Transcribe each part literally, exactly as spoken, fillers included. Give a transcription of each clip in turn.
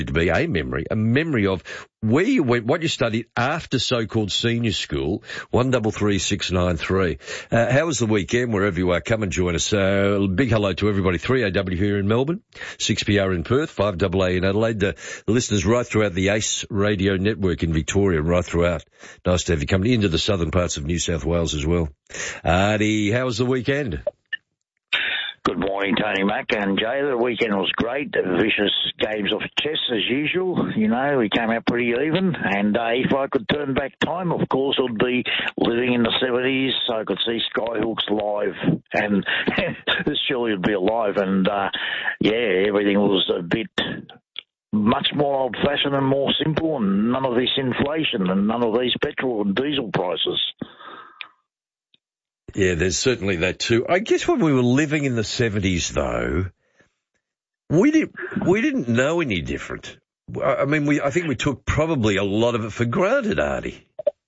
to be a memory, a memory of where you went, what you studied after so-called senior school, one double three six nine three. Uh, how was the weekend, wherever you are? Come and join us. Uh, big hello to everybody. three A W here in Melbourne, six P R in Perth, five A A in Adelaide. The listeners right throughout the ACE radio network in Victoria and right throughout. Nice to have you coming into the southern parts of New South Wales as well. Artie, how was the weekend? Good morning, Tony Mack and Jay. The weekend was great. Vicious games of chess as usual. You know, we came out pretty even. And uh, if I could turn back time, of course, it would be living in the seventies so I could see Skyhooks live. And this surely would be alive. And, uh, yeah, everything was a bit much more old-fashioned and more simple, and none of this inflation and none of these petrol and diesel prices. Yeah, there's certainly that too. I guess when we were living in the seventies, though, we didn't we didn't know any different. I mean, we I think we took probably a lot of it for granted, Artie.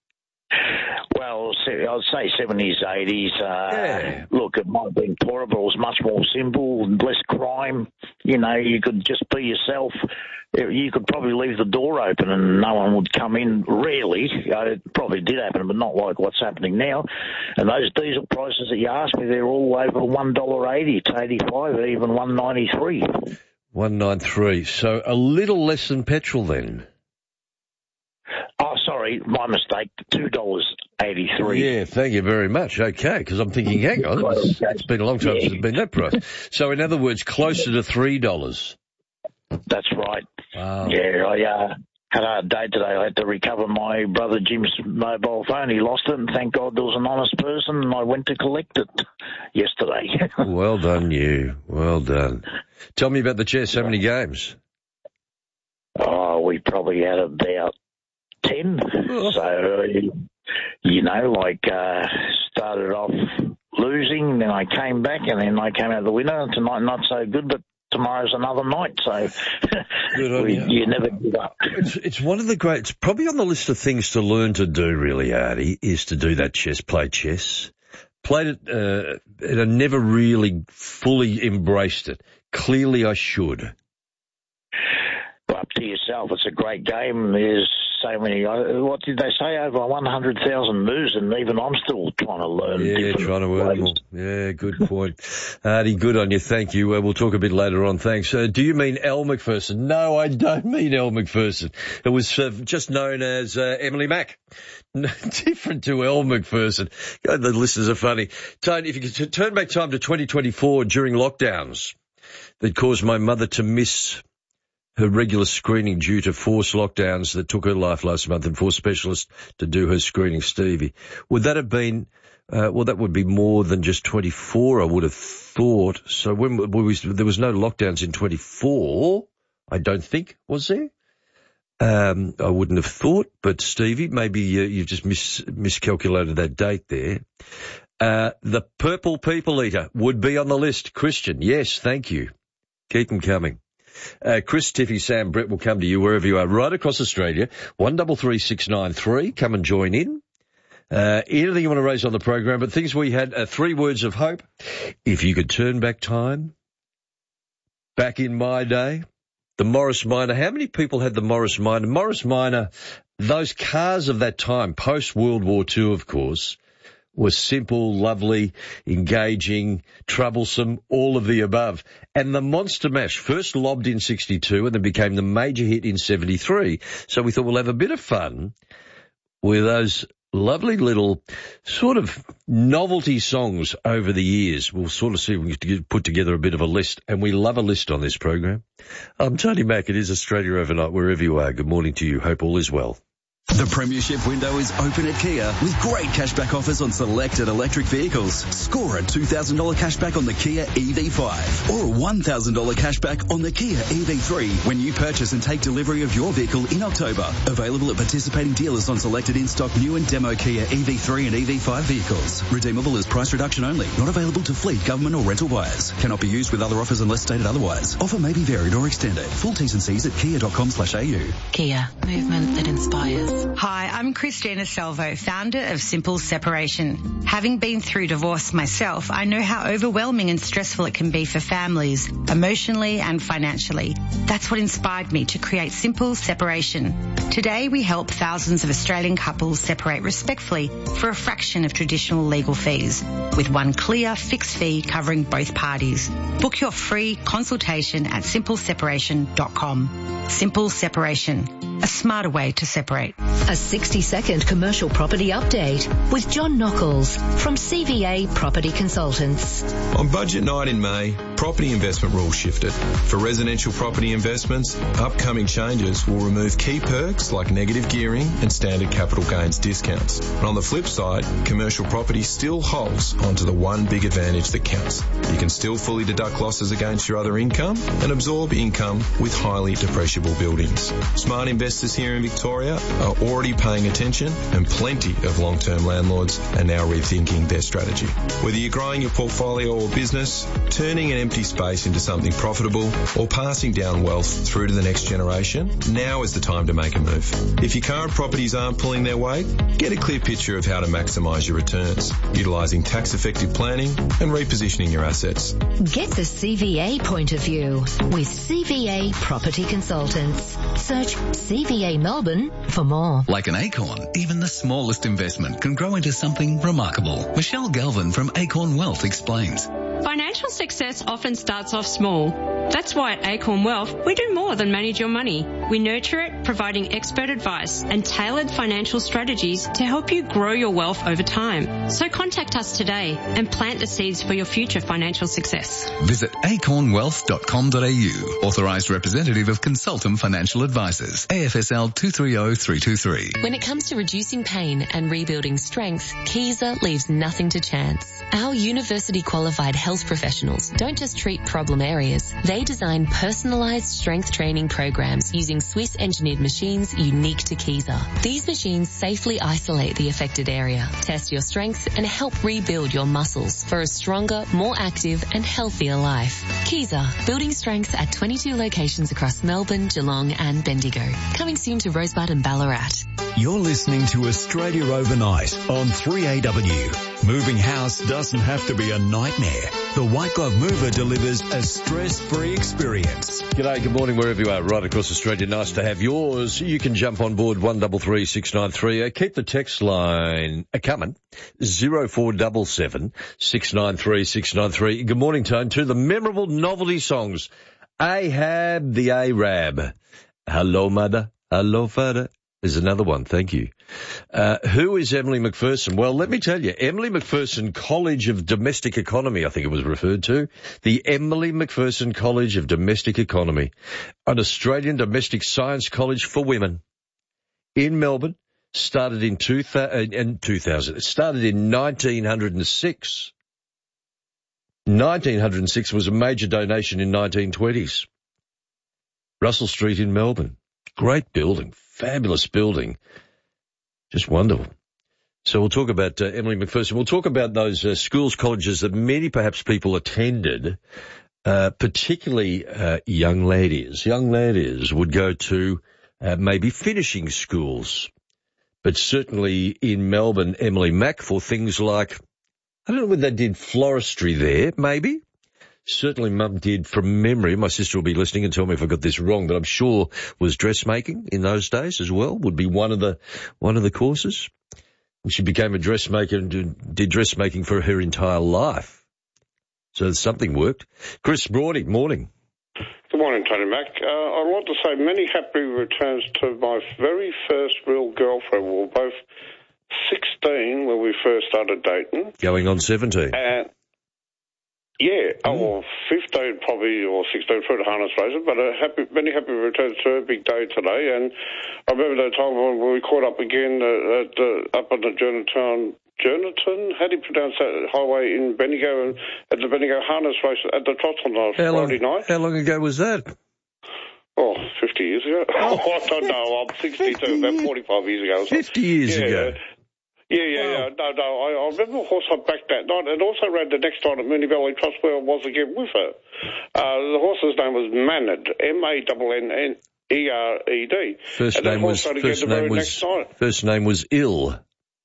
Well, I'd say seventies, eighties. Uh, yeah. Look, it might have been poorer, but it was much more simple, less crime. You know, you could just be yourself. You could probably leave the door open and no one would come in. Rarely. It probably did happen, but not like what's happening now. And those diesel prices that you asked me, they're all over one dollar eighty to eighty-five, even one ninety-three. one ninety-three. So a little less than petrol then. Oh, sorry, my mistake, two dollars eighty-three. Yeah, thank you very much. Okay, because I'm thinking, hang on, it's, it's been a long time yeah. since it's been that price. So in other words, closer to three dollars. That's right. Wow. Yeah, I uh, had a hard day today. I had to recover my brother Jim's mobile phone. He lost it, and thank God there was an honest person, and I went to collect it yesterday. Well done, you. Well done. Tell me about the chess. How many games? Oh, we probably had about ten. Oh. So, you know, like uh, started off losing, then I came back, and then I came out the winner. Tonight, not so good, but tomorrow's another night, so we, you. you never give up. It's, it's one of the great, it's probably on the list of things to learn to do, really, Artie, is to do that chess, play chess. Played it, uh, and I never really fully embraced it. Clearly I should. Well, up to yourself. It's a great game. There's so many, what did they say, over one hundred thousand moves, and even I'm still trying to learn yeah, different trying to learn more. Yeah, good point. Artie, good on you. Thank you. Uh, we'll talk a bit later on. Thanks. Uh, do you mean Elle Macpherson? No, I don't mean Elle Macpherson. It was uh, just known as uh, Emily Mack. No, different to Elle Macpherson. God, the listeners are funny. Tony, if you could t- turn back time to twenty twenty-four during lockdowns that caused my mother to miss her regular screening due to forced lockdowns that took her life last month and forced specialists to do her screening, Stevie. Would that have been, uh, well, that would be more than just twenty-four, I would have thought. So when we, there was no lockdowns in twenty-four, I don't think, was there? Um, I wouldn't have thought, but Stevie, maybe uh, you've just mis- miscalculated that date there. Uh, the Purple People Eater would be on the list. Christian, yes, thank you. Keep them coming. Uh, Chris, Tiffy, Sam, Brett will come to you wherever you are, right across Australia. one double three six nine three. Come and join in. Uh, anything you want to raise on the program, but things we had, uh, three words of hope. If you could turn back time, back in my day, the Morris Minor. How many people had the Morris Minor? Morris Minor, those cars of that time, post-World War Two, of course, was simple, lovely, engaging, troublesome, all of the above. And the Monster Mash first lobbed in sixty-two and then became the major hit in seventy-three. So we thought we'll have a bit of fun with those lovely little sort of novelty songs over the years. We'll sort of see if we can put together a bit of a list. And we love a list on this program. I'm Tony Mack. It is Australia Overnight, wherever you are. Good morning to you. Hope all is well. The Premiership window is open at Kia with great cashback offers on selected electric vehicles. Score a two thousand dollars cashback on the Kia E V five or a one thousand dollars cashback on the Kia E V three when you purchase and take delivery of your vehicle in October. Available at participating dealers on selected in-stock new and demo Kia E V three and E V five vehicles. Redeemable as price reduction only. Not available to fleet, government or rental buyers. Cannot be used with other offers unless stated otherwise. Offer may be varied or extended. Full T's and C's at kia dot com slash a u. Kia. Movement that inspires. Hi, I'm Christina Salvo, founder of Simple Separation. Having been through divorce myself, I know how overwhelming and stressful it can be for families, emotionally and financially. That's what inspired me to create Simple Separation. Today, we help thousands of Australian couples separate respectfully for a fraction of traditional legal fees, with one clear, fixed fee covering both parties. Book your free consultation at simple separation dot com. Simple Separation, a smarter way to separate. A sixty-second commercial property update with John Nockels from C V A Property Consultants. On budget night in May, property investment rules shifted. For residential property investments, upcoming changes will remove key perks like negative gearing and standard capital gains discounts. And on the flip side, commercial property still holds onto the one big advantage that counts. You can still fully deduct losses against your other income and absorb income with highly depreciable buildings. Smart investors here in Victoria are already paying attention, and plenty of long-term landlords are now rethinking their strategy. Whether you're growing your portfolio or business, turning an empty space into something profitable, or passing down wealth through to the next generation, now is the time to make a move. If your current properties aren't pulling their weight, get a clear picture of how to maximise your returns, utilising tax-effective planning and repositioning your assets. Get the C V A point of view with C V A Property Consultants. Search C V A Melbourne for more. Like an acorn, even the smallest investment can grow into something remarkable. Michelle Galvin from Acorn Wealth explains. Financial success often starts off small. That's why at Acorn Wealth, we do more than manage your money. We nurture it, providing expert advice and tailored financial strategies to help you grow your wealth over time. So contact us today and plant the seeds for your future financial success. Visit acorn wealth dot com dot a u. Authorised representative of Consultum Financial Advisors. A F S L two three zero three two three. When it comes to reducing pain and rebuilding strength, Kaiser leaves nothing to chance. Our university-qualified health professionals don't just treat problem areas. They design personalised strength training programs using Swiss-engineered machines unique to Kaiser. These machines safely isolate the affected area, test your strength and help rebuild your muscles for a stronger, more active and healthier life. Kaiser, building strength at twenty-two locations across Melbourne, Geelong and Bendigo. Coming soon to Rosebud and Ballarat. You're listening to Australia Overnight on three A W. Moving house doesn't have to be a nightmare. The White Glove Mover delivers a stress-free experience. G'day, good morning, wherever you are, right across Australia. Nice to have yours. You can jump on board one three three six nine three. Uh, keep the text line uh, coming, zero four seven seven six nine three six nine three. Good morning, Tone, to the memorable novelty songs. Ahab the Arab. Hello, mother. Hello, father. There's another one, thank you. Uh, who is Emily McPherson? Well, let me tell you, Emily McPherson College of Domestic Economy, I think it was referred to. The Emily McPherson College of Domestic Economy, an Australian domestic science college for women in Melbourne, started in, two thousand, in two thousand. It started in nineteen oh six. nineteen oh six was a major donation in nineteen twenties. Russell Street in Melbourne. Great building. Fabulous building. Just wonderful. So we'll talk about uh, Emily McPherson. We'll talk about those uh, schools, colleges that many perhaps people attended, uh, particularly uh, young ladies. Young ladies would go to uh, maybe finishing schools. But certainly in Melbourne, Emily Mac for things like, I don't know whether they did floristry there, maybe. Certainly Mum did from memory. My sister will be listening and tell me if I got this wrong, but I'm sure was dressmaking in those days as well, would be one of the one of the courses. She became a dressmaker and did dressmaking for her entire life. So something worked. Chris Broady, morning. Good morning, Tony Mac. Uh, I want to say many happy returns to my very first real girlfriend. We were both sixteen when we first started dating. Going on seventeen. And Yeah, oh, well, fifteen probably, or sixteen for the harness racer, but a happy, many happy returns to her, big day today. And I remember that time when we caught up again uh, at, uh, up on the Journatown, Journeton, how do you pronounce that highway in Bendigo, and at the Bendigo harness race at the Trots on a Friday night. How long ago was that? Oh, fifty years ago. Oh, I don't know, I'm sixty-two, about forty-five years ago. So. fifty years yeah, ago? Yeah, yeah, yeah. No, no, I, I remember the horse I backed that night, and also ran the next night at Moonee Valley Trust where I was again with her. Uh, the horse's name was Manad, M A N N E R E D. First and name was to first get the name very was next night. first name was Ill.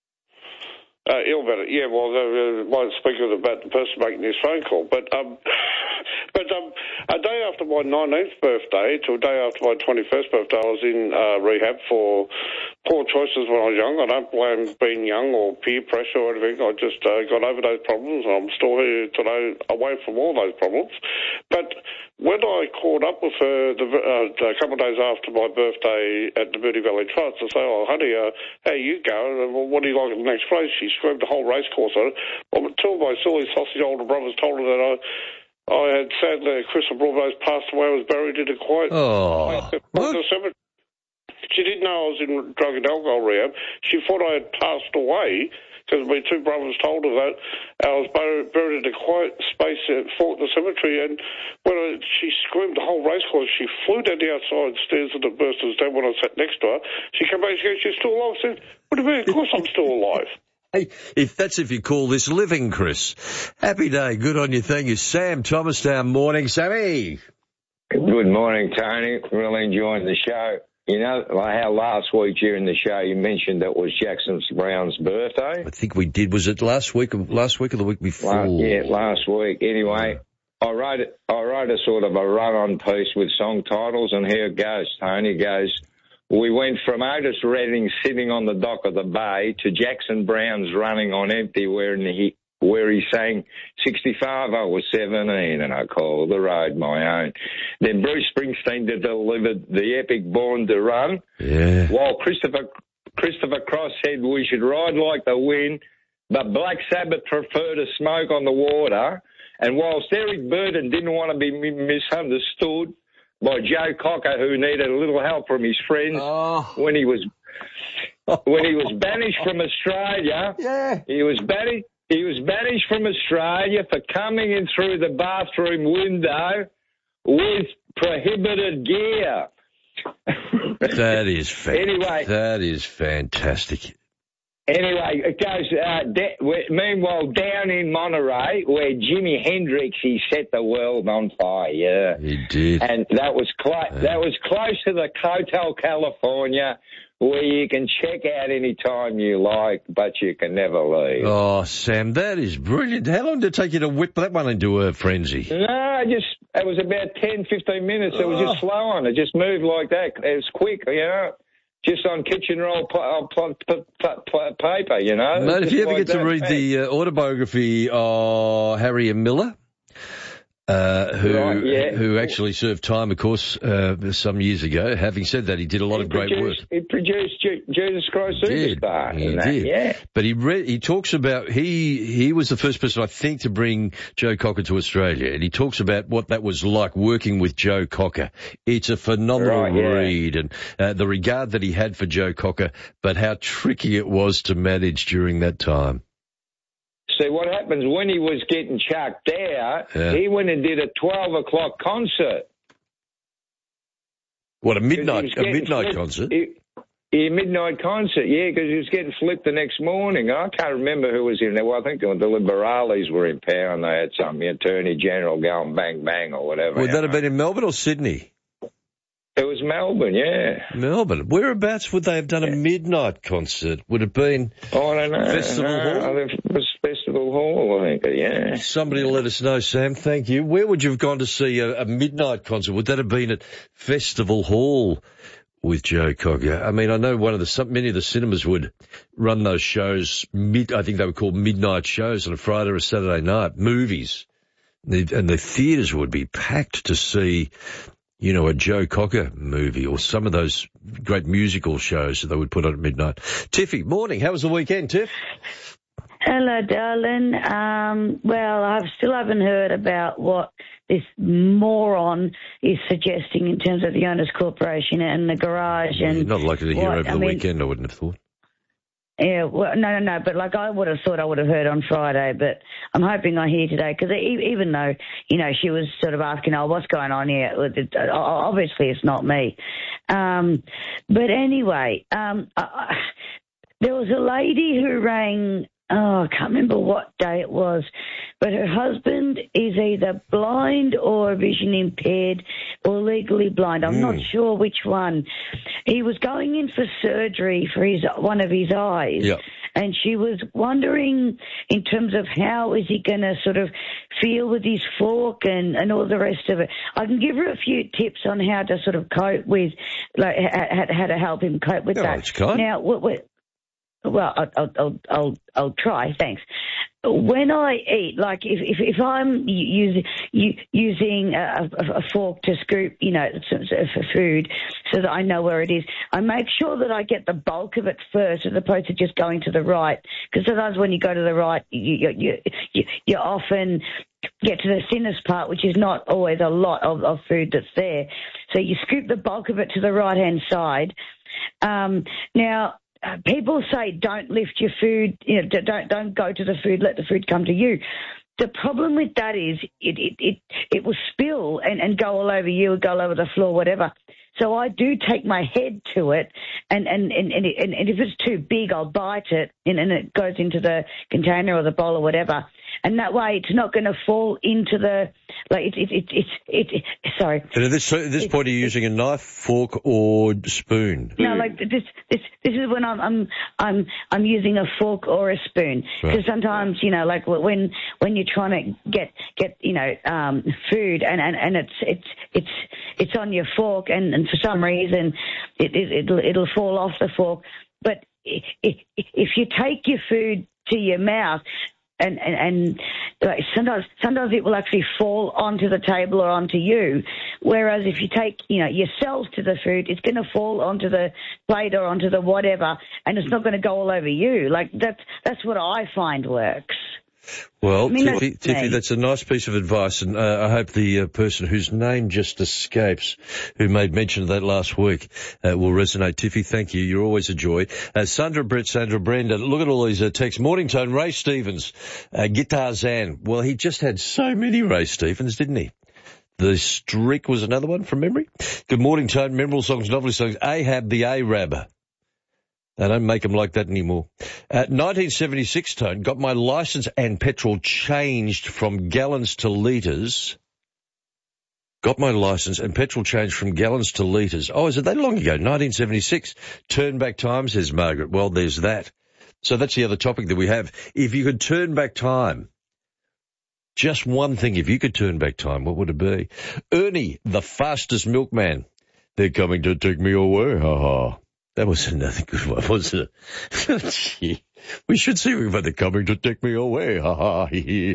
Uh, ill about it, yeah. Well, I uh, won't speak about the person making this phone call, but um, but um, a day after my nineteenth birthday to a day after my twenty-first birthday, I was in uh, rehab for poor choices when I was young. I don't blame being young or peer pressure or anything. I just uh, got over those problems, and I'm still here today, away from all those problems. But when I caught up with her the, uh, a couple of days after my birthday at the Moonee Valley Trust, I say, "Oh, honey, uh, how you go? Well, what do you like at the next place?" She screamed the whole race course on it. Well, two of my silly sausage older brothers told her that I, I had sadly Chris Broadway's passed away. I was buried in a quiet. Oh, she didn't know I was in drug and alcohol rehab. She thought I had passed away because my two brothers told her that. I was buried, buried in a quiet space at Faulkner Cemetery, and when I, she screamed the whole race course, she flew down the outside stairs of the Bursters down when I sat next to her. She came back and she goes, "You're still alive?" I said, "What do you mean? Of course I'm still alive." Hey, if that's if you call this living, Chris. Happy day. Good on you. Thank you. Sam Thomastown. Morning, Sammy. Good morning, Tony. Really enjoying the show. You know, like how last week during the show you mentioned that was Jackson Brown's birthday? I think we did. Was it last week? Last week or the week before? Last, yeah, last week. Anyway, I wrote I wrote a sort of a run-on piece with song titles, and here it goes, Tony. It goes, we went from Otis Redding sitting on the dock of the bay to Jackson Brown's running on empty where he, where he sang sixty-five, I was seventeen, and I called the road my own. Then Bruce Springsteen delivered the epic Born to Run, yeah. while Christopher Christopher Cross said we should ride like the wind, but Black Sabbath prefer to smoke on the water. And whilst Eric Burden didn't want to be misunderstood by Joe Cocker, who needed a little help from his friends oh. when he was when he was banished from Australia, yeah. he was banished. He was banished from Australia for coming in through the bathroom window with prohibited gear. That is fantastic. Anyway, that is fantastic. Anyway, it goes. Uh, de- meanwhile, down in Monterey, where Jimi Hendrix he set the world on fire. Yeah, he did, and that was close. Yeah. That was close to the Hotel California, where you can check out any time you like, but you can never leave. Oh, Sam, that is brilliant. How long did it take you to whip that one into a frenzy? No, I just it was about ten, fifteen minutes. It was just flowing. It just moved like that. It was quick, you know. Just on kitchen roll p- p- p- p- paper, you know. Mate, if you ever like get to that, read man. the uh, autobiography of Harry M. Miller, uh, who Right, yeah. who actually served time, of course, uh, some years ago. Having said that, he did a lot he of great produced, work. He produced Ju- Jesus Christ He did. Superstar. He and that, did. Yeah. But he read, he talks about, he, he was the first person, I think, to bring Joe Cocker to Australia. And he talks about what that was like working with Joe Cocker. It's a phenomenal Right, yeah. read, and uh, the regard that he had for Joe Cocker, but how tricky it was to manage during that time. See, what happens when he was getting chucked out, Yeah. he went and did a twelve o'clock concert. What, a 'Cause he midnight, was a getting midnight flipped. concert? He, yeah, midnight concert, yeah, because he was getting flipped the next morning. I can't remember who was in there. Well, I think the Liberalis were in power, and they had some Attorney General going bang, bang, or whatever. Would that you have know. been in Melbourne or Sydney? It was Melbourne, yeah. Melbourne. Whereabouts would they have done a midnight concert? Would it have been Oh, I don't know. Festival no, Hall? I think it was Festival Hall, I think, yeah. Somebody let us know, Sam. Thank you. Where would you have gone to see a, a midnight concert? Would that have been at Festival Hall with Joe Cocker? I mean, I know one of the some, many of the cinemas would run those shows. Mid, I think they were called midnight shows on a Friday or a Saturday night. Movies, the, and the theatres would be packed to see, you know, a Joe Cocker movie or some of those great musical shows that they would put on at midnight. Tiffy, morning. How was the weekend, Tiff? Hello, darling. Um, well, I still haven't heard about what this moron is suggesting in terms of the Owners Corporation and the garage. And You're not likely to hear what, over I the mean, weekend, I wouldn't have thought. Yeah, well, no, no, no, but like I would have thought I would have heard on Friday, but I'm hoping I hear today because even though, you know, she was sort of asking, oh, what's going on here? Obviously it's not me. Um, but anyway, um, I, there was a lady who rang oh, I can't remember what day it was, but her husband is either blind or vision impaired or legally blind. I'm mm. not sure which one. He was going in for surgery for his one of his eyes. Yep. And she was wondering in terms of how is he going to sort of feel with his fork and, and all the rest of it. I can give her a few tips on how to sort of cope with, like how, how to help him cope with oh, that. It's kind. Now, what, what, well, I'll, I'll, I'll, I'll try, thanks. When I eat, like if if, if I'm using using a, a fork to scoop, you know, for food, so that I know where it is, I make sure that I get the bulk of it first, as opposed to just going to the right. Because sometimes when you go to the right, you you you, you often get to the thinnest part, which is not always a lot of, of food that's there. So you scoop the bulk of it to the right hand side. Um, now. Uh, people say don't lift your food, you know, don't don't go to the food, let the food come to you. The problem with that is it it it, it will spill and, and go all over you, go all over the floor, whatever. So I do take my head to it, and and and, and, and, and if it's too big, I'll bite it, and, and it goes into the container or the bowl or whatever. And that way, it's not going to fall into the like it it it it. it, it sorry. And at this at this it, point, are you using a knife, fork, or spoon? No, like this this this is when I'm I'm I'm I'm using a fork or a spoon, because right. sometimes, you know, like when when you're trying to get get you know um, food and, and, and it's it's it's it's on your fork, and, and for some reason it, it it'll it'll fall off the fork. But if if you take your food to your mouth. And, and, and like sometimes, sometimes it will actually fall onto the table or onto you. Whereas if you take, you know, yourself to the food, it's going to fall onto the plate or onto the whatever, and it's not going to go all over you. Like that's, that's what I find works. Well, I mean, Tiffy, that's, Tiffy, that's a nice piece of advice, and uh, I hope the uh, person whose name just escapes, who made mention of that last week, uh, will resonate. Tiffy, thank you. You're always a joy. Uh, Sandra Brett, Sandra Brenda, look at all these uh, texts. Morning Tone, Ray Stevens, uh, Guitar Zan. Well, he just had so many Ray Stevens, didn't he? The Streak was another one from memory. Good morning, Tone. Memorable songs, novelty songs. Ahab the Arab. They don't make them like that anymore. Uh, nineteen seventy-six, Tone, got my licence and petrol changed from gallons to litres. Got my licence and petrol changed from gallons to litres. Oh, is it that long ago? nineteen seventy-six. Turn back time, says Margaret. Well, there's that. So that's the other topic that we have. If you could turn back time, just one thing, if you could turn back time, what would it be? Ernie, the fastest milkman. They're coming to take me away, ha-ha. That was another good one, wasn't it? Gee, we should see if they're coming to take me away. Ha ha.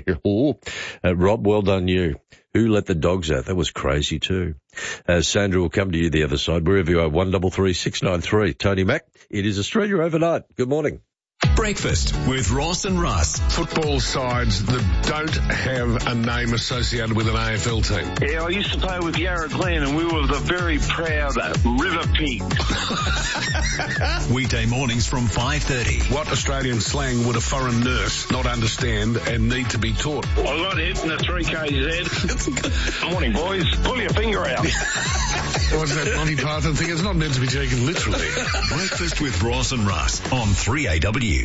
uh, Rob, well done you. Who let the dogs out? That was crazy too. Uh, Sandra will come to you the other side, wherever you are, one double three six nine three. Tony Mack, it is Australia Overnight. Good morning. Breakfast with Ross and Russ. Football sides that don't have a name associated with an A F L team. Yeah, I used to play with Yarra Glen and we were the very proud River Pigs. Weekday mornings from five thirty. What Australian slang would a foreign nurse not understand and need to be taught? I got hit in the three K Z. Morning, boys. Pull your finger out. What's that Monty Python thing? It's not meant to be taken literally. Breakfast with Ross and Russ on three A W.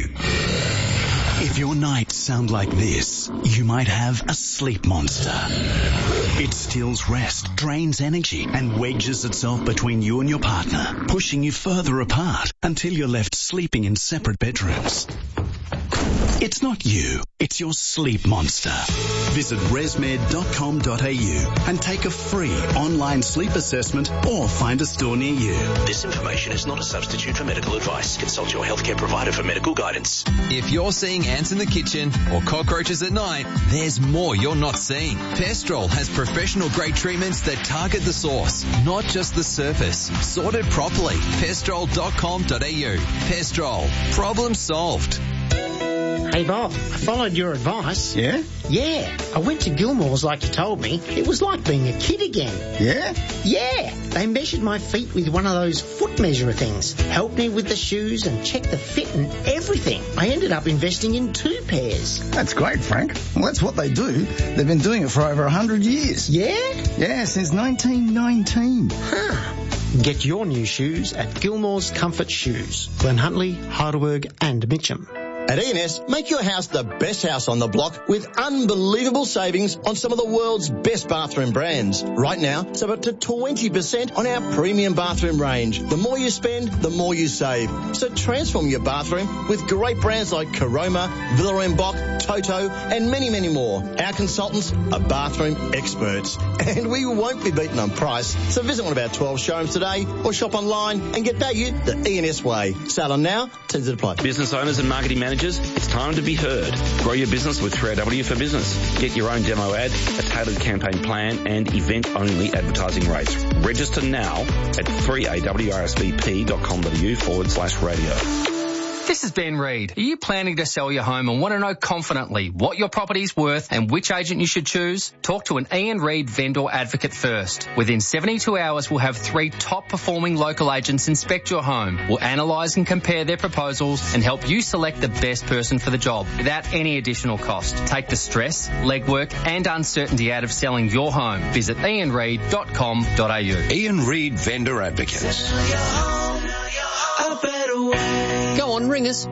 If your nights sound like this, you might have a sleep monster. It steals rest, drains energy, and wedges itself between you and your partner, pushing you further apart until you're left sleeping in separate bedrooms. It's not you, it's your sleep monster. Visit resmed dot com dot a u and take a free online sleep assessment or find a store near you. This information is not a substitute for medical advice. Consult your healthcare provider for medical guidance. If you're seeing ants in the kitchen or cockroaches at night, there's more you're not seeing. Pestrol has professional grade treatments that target the source, not just the surface. Sorted properly. pestrol dot com dot a u. Pestrol. Problem solved. Hey Bob, I followed your advice. Yeah? Yeah. I went to Gilmore's like you told me. It was like being a kid again. Yeah? Yeah. They measured my feet with one of those foot measurer things. Helped me with the shoes and checked the fit and everything. I ended up investing in two pairs. That's great, Frank. Well, that's what they do. They've been doing it for over a hundred years. Yeah? Yeah, since nineteen nineteen. Huh. Get your new shoes at Gilmore's Comfort Shoes. Glen Huntly, Heidelberg and Mitcham. At E and S, make your house the best house on the block with unbelievable savings on some of the world's best bathroom brands. Right now, it's up to twenty percent on our premium bathroom range. The more you spend, the more you save. So transform your bathroom with great brands like Caroma, Villa en Bock, Toto, and many, many more. Our consultants are bathroom experts, and we won't be beaten on price. So visit one of our twelve showrooms today or shop online and get value the E and S way. Sale on now, terms and apply. Business owners and marketing managers, it's time to be heard. Grow your business with three A W for Business. Get your own demo ad, a tailored campaign plan, and event-only advertising rates. Register now at three A W R S V P dot com dot A U forward slash radio. This is Ben Reid. Are you planning to sell your home and want to know confidently what your property's worth and which agent you should choose? Talk to an Ian Reid vendor advocate first. Within seventy-two hours, we'll have three top-performing local agents inspect your home. We'll analyse and compare their proposals and help you select the best person for the job without any additional cost. Take the stress, legwork and uncertainty out of selling your home. Visit ian reid dot com dot A U. Ian Reid Vendor Advocates. Go on, ring us.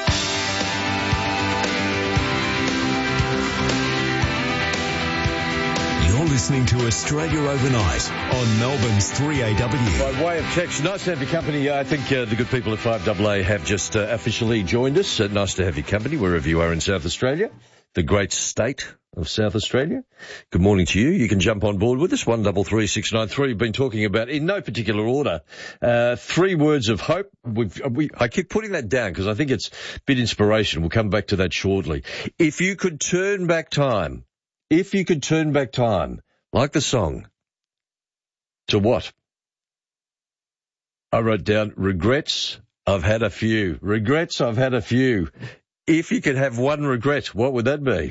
You're listening to Australia Overnight on Melbourne's three A W. By way of text, nice to have your company. I think uh, the good people at five A A have just uh, officially joined us. Uh, nice to have your company wherever you are in South Australia, the great state of South Australia. Good morning to you. You can jump on board with us, one double three six nine three. We've been talking about, in no particular order, uh, three words of hope. We've, we, I keep putting that down because I think it's a bit inspiration. We'll come back to that shortly. If you could turn back time, if you could turn back time, like the song, to what? I wrote down, regrets, I've had a few. Regrets, I've had a few. If you could have one regret, what would that be?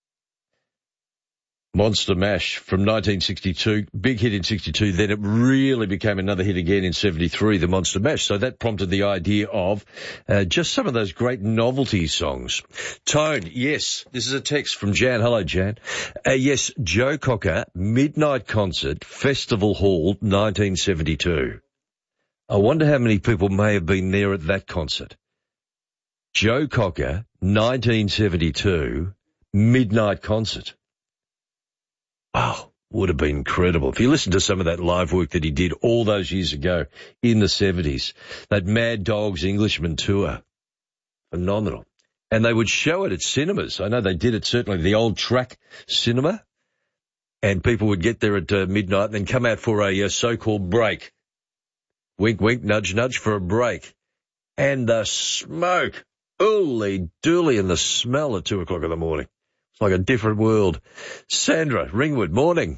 Monster Mash from nineteen sixty-two, big hit in sixty-two, then it really became another hit again in seventy-three, the Monster Mash. So that prompted the idea of uh, just some of those great novelty songs. Tone, yes, this is a text from Jan. Hello, Jan. Uh, yes, Joe Cocker, Midnight Concert, Festival Hall, nineteen seventy-two. I wonder how many people may have been there at that concert. Joe Cocker, nineteen seventy-two, Midnight Concert. Wow, would have been incredible. If you listen to some of that live work that he did all those years ago in the seventies, that Mad Dogs Englishman tour, phenomenal. And they would show it at cinemas. I know they did it, certainly the old Track Cinema, and people would get there at uh, midnight and then come out for a uh, so-called break. Wink, wink, nudge, nudge for a break. And the smoke, ooly dooly, and the smell at two o'clock in the morning. It's like a different world. Sandra, Ringwood, morning.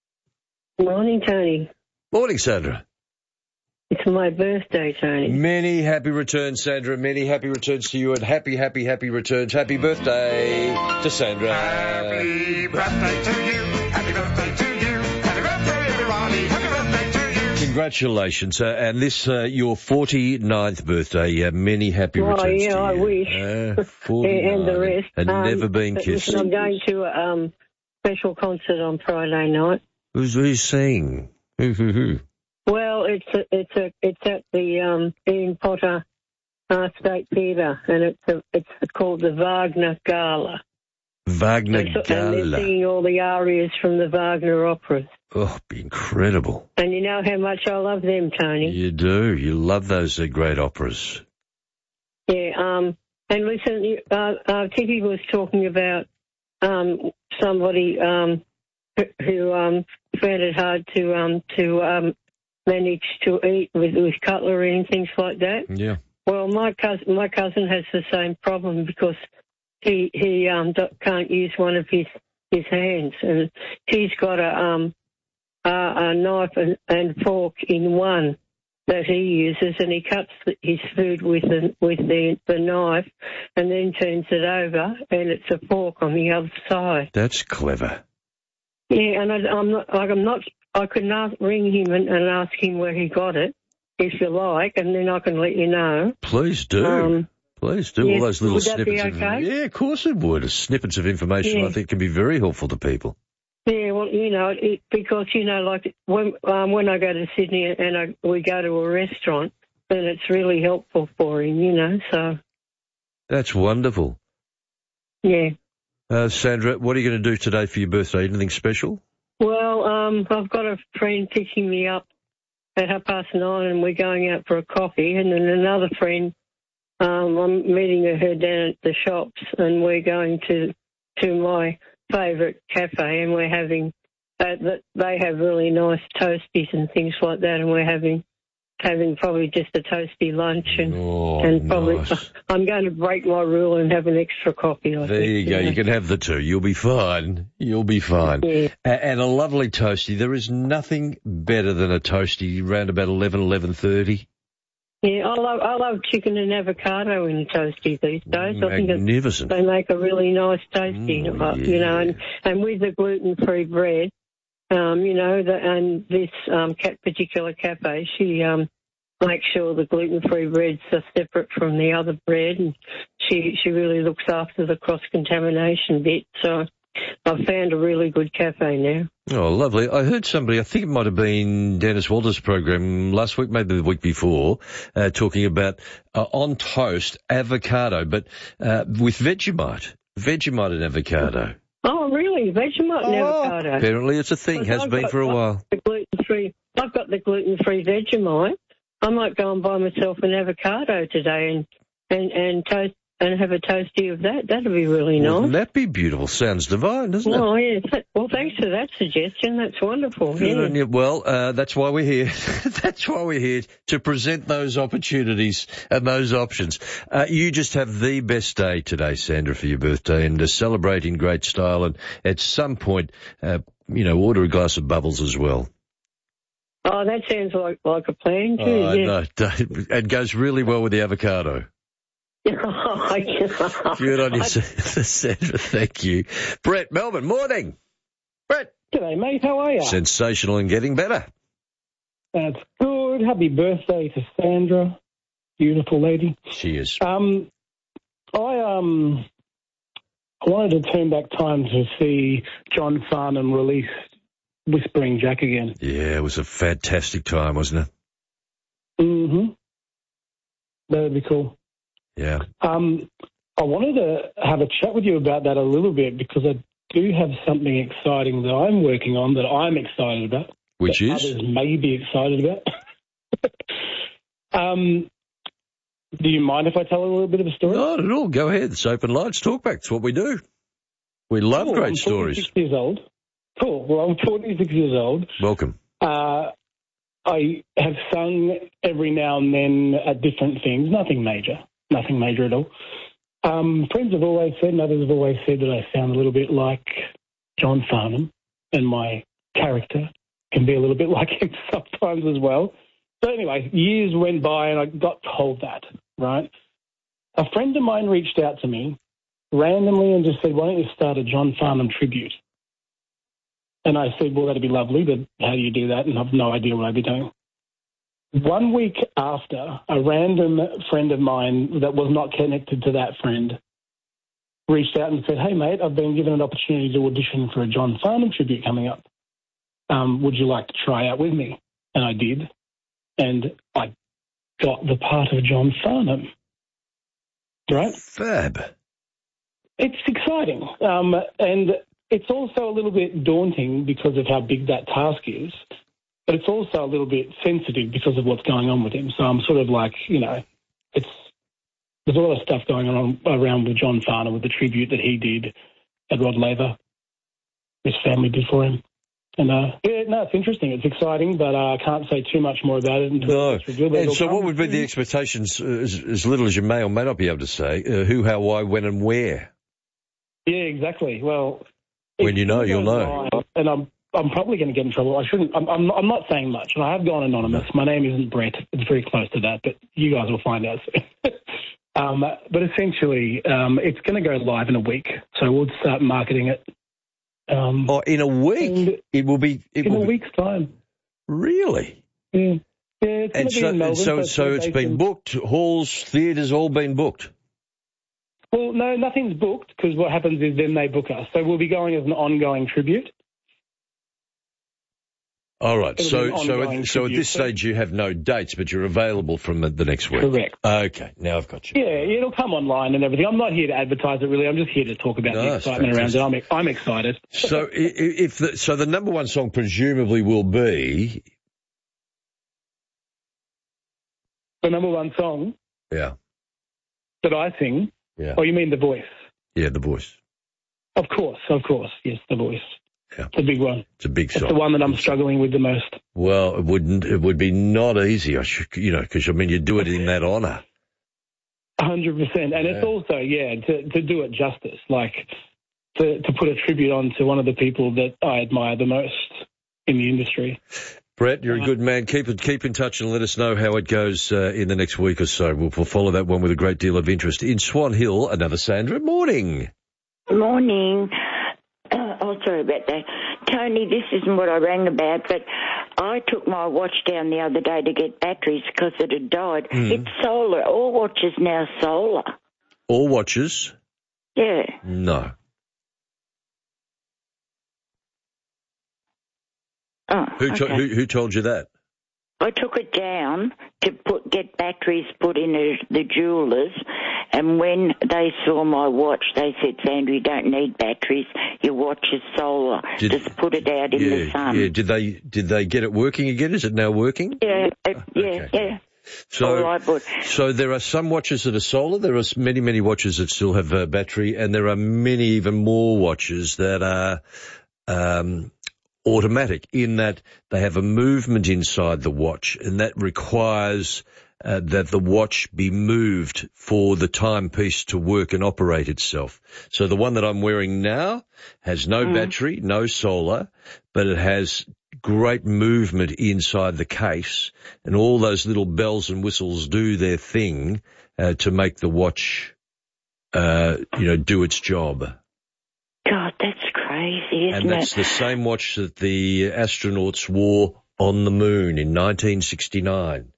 Morning, Tony. Morning, Sandra. It's my birthday, Tony. Many happy returns, Sandra. Many happy returns to you, and happy, happy, happy returns. Happy birthday to Sandra. Happy birthday to you. Happy birthday to you. Happy birthday, everybody. Happy birthday to you. Congratulations. Uh, and this, uh, your forty-ninth birthday. Uh, many happy oh, returns yeah, to you. I wish. Uh, forty-nine. And the rest. And um, never been kissed. Listen, I'm going to a um, special concert on Friday night. Who's, who's singing? Who, who, who? Well, it's a, it's a, it's at the um, Ian Potter uh, State Theatre, and it's a, it's called the Wagner Gala. Wagner and, Gala. And they're singing all the arias from the Wagner operas. Oh, be incredible. And you know how much I love them, Tony. You do. You love those uh, great operas. Yeah. Um. And listen, uh, uh, Tippy was talking about um somebody um who um found it hard to um to um. manage to eat with, with cutlery and things like that. Yeah. Well, my cousin, my cousin has the same problem because he he um can't use one of his his hands, and he's got a um a, a knife and, and fork in one that he uses, and he cuts his food with the with the the knife, and then turns it over, and it's a fork on the other side. That's clever. Yeah, and I, I'm not like I'm not. I could not ring him and, and ask him where he got it, if you like, and then I can let you know. Please do. Um, Please do. Yes, all those little would that snippets. be okay? Of, yeah, of course it would. Snippets of information Yeah. I think can be very helpful to people. Yeah, well, you know, it, because, you know, like when um, when I go to Sydney and I, we go to a restaurant, then it's really helpful for him, you know, so. That's wonderful. Yeah. Uh, Sandra, what are you going to do today for your birthday? Anything special? Well, um, I've got a friend picking me up at half past nine, and we're going out for a coffee. And then another friend, um, I'm meeting her down at the shops, and we're going to to my favourite cafe, and we're having. Uh, that they have really nice toasties and things like that, and we're having having probably just a toasty lunch, and oh, and probably nice. I'm going to break my rule and have an extra coffee. I There think, you go. know. You can have the two. You'll be fine. You'll be fine. Yeah. A- and a lovely toasty. There is nothing better than a toasty around about eleven, eleven thirty. Yeah, I love I love chicken and avocado in a toasty these days. I think Magnificent. they make a really nice toasty, Mm, uh, yeah. you know, and and with the gluten-free bread. Um, you know, the, and this um, cat, particular cafe, she um, makes sure the gluten-free breads are separate from the other bread, and she she really looks after the cross-contamination bit. So I've found a really good cafe now. Oh, lovely. I heard somebody, I think it might have been Dennis Walter's program last week, maybe the week before, uh, talking about uh, on toast avocado, but uh, with Vegemite. Vegemite and avocado. Oh, really? Vegemite and Oh, avocado? apparently it's a thing, Because has I've been got- for a I've while. got the gluten-free. I've got the gluten-free Vegemite. I might go and buy myself an avocado today and and and toast and have a toasty of that. That'd be really nice. Wouldn't that be beautiful? Sounds divine, doesn't it? Oh, yeah. Th- Well, thanks for that suggestion. That's wonderful. Good Yeah. on you. Well, uh, that's why we're here. That's why we're here, to present those opportunities and those options. Uh, you just have the best day today, Sandra, for your birthday, and uh, celebrate in great style. And at some point, uh, you know, order a glass of bubbles as well. Oh, that sounds like like a plan too. Oh, yeah. no, don't- it goes really well with the avocado. Good on you, Sandra. Thank you. Brett, Melbourne, morning. Brett. G'day, mate. How are you? Sensational and getting better. That's good. Happy birthday to Sandra. Beautiful lady. She is. Um, I um, I wanted to turn back time to see John Farnham release Whispering Jack again. Yeah, it was a fantastic time, wasn't it? Mm-hmm. That would be cool. Yeah. Um, I wanted to have a chat with you about that a little bit because I do have something exciting that I'm working on that I'm excited about. Which that is? Others may be excited about. um, do you mind if I tell a little bit of a story? Not at all. Go ahead. It's open lights. Talk back. It's what we do. We love Cool. great I'm stories. forty-six years old. Cool. Well, I'm forty-six years old. Welcome. Uh, I have sung every now and then at different things. Nothing major. Nothing major at all. Um, friends have always said, and others have always said that I sound a little bit like John Farnham, and my character can be a little bit like him sometimes as well. So anyway, years went by and I got told that, right? A friend of mine reached out to me randomly and just said, why don't you start a John Farnham tribute? And I said, well, that'd be lovely, but how do you do that? And I've no idea what I'd be doing. One week after, a random friend of mine that was not connected to that friend reached out and said, hey, mate, I've been given an opportunity to audition for a John Farnham tribute coming up. Um, would you like to try out with me? And I did. And I got the part of John Farnham. Right? Fab. It's exciting. Um, and it's also a little bit daunting because of how big that task is. But it's also a little bit sensitive because of what's going on with him. So I'm sort of like, you know, it's there's a lot of stuff going on around with John Farnham with the tribute that he did at Rod Laver, his family did for him. And, uh, yeah, no, it's interesting. It's exciting, but uh, I can't say too much more about it until No. it's revealed. But And it'll so come. what would be the expectations, uh, as, as little as you may or may not be able to say, uh, who, how, why, when and where? Yeah, exactly. Well, When it's you know, you'll gonna know. lie, And I'm I'm probably going to get in trouble. I shouldn't. I'm, I'm, I'm not saying much, and I have gone anonymous. My name isn't Brett. It's very close to that, but you guys will find out soon. um, but essentially, um, it's going to go live in a week, so we'll start marketing it. Um, oh, in a week? It will be... It in will a be... week's time. Really? Yeah. Yeah, it's And going to be so, in Melbourne. and so, it's so gonna it's be been in- booked, halls, theatres, all been booked? Well, no, nothing's booked because what happens is then they book us. So we'll be going as an ongoing tribute. All right. It'll So, be an so, ongoing at, so at tribute. this stage you have no dates, but you're available from the, the next week. Correct. Okay. Now I've got you. Yeah, it'll come online and everything. I'm not here to advertise it, really. I'm just here to talk about No, the that's excitement around fantastic. it. I'm, I'm excited. So, i- i- if the, so the number one song presumably will be, The number one song yeah, that I sing. yeah, Oh, you mean The Voice? yeah, The Voice. Of course, of course. Yes, The Voice. Yeah. It's a big one. It's a big It's song. the one that I'm struggling with the most. Well, it wouldn't. It would be not easy. I should, you know, because I mean, you do it in that honour. A hundred percent. And it's Yeah. also, yeah, to, to do it justice, like to, to put a tribute on to one of the people that I admire the most in the industry. Brett, you're a good man. Keep it, keep in touch and let us know how it goes uh, in the next week or so. We'll, we'll follow that one with a great deal of interest. In Swan Hill, another Sandra. Morning. Morning. Uh, oh, sorry about that. Tony, this isn't what I rang about, but I took my watch down the other day to get batteries because it had died. Mm. It's solar. All watches now solar. All watches? Yeah. No. Oh, Who, to, okay. who, who told you that? I took it down to put get batteries put in a, the jewellers, and when they saw my watch, they said, Sandra, you don't need batteries. Your watch is solar. Did- Just put it out in yeah, the sun. yeah. Did they did they get it working again? Is it now working? Yeah, it, yeah, yeah. So, All right, but so there are some watches that are solar. There are many, many watches that still have a battery, and there are many, even more watches that are um, automatic in that they have a movement inside the watch, and that requires uh, that the watch be moved for the timepiece to work and operate itself. So the one that I'm wearing now has no Mm. battery, no solar, but it has great movement inside the case, and all those little bells and whistles do their thing uh, to make the watch, uh, you know, do its job. God, that's crazy, isn't And that's it? the same watch that the astronauts wore on the moon in nineteen sixty-nine.